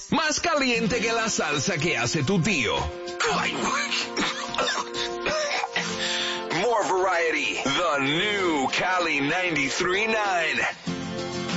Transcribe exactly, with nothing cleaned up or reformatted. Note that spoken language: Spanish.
Más caliente que la salsa que hace tu tío. More variety. The new Cali ninety-three point nine.